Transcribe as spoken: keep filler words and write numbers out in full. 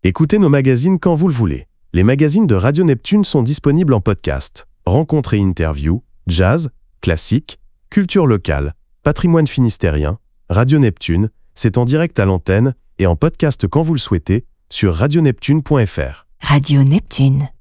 Écoutez nos magazines quand vous le voulez. Les magazines de Radio Neptune sont disponibles en podcast. Rencontres et interviews, jazz, classique, culture locale, patrimoine finistérien. Radio Neptune, c'est en direct à l'antenne et en podcast quand vous le souhaitez sur radio neptune point f r. Radio Neptune.